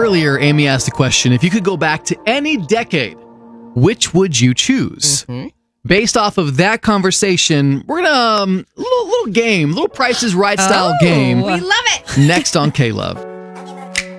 earlier, Amy asked the question, if you could go back to any decade, which would you choose? Mm-hmm. Based off of that conversation, we're going to, little game, little Price is Right style game. We love it. Next on K-Love.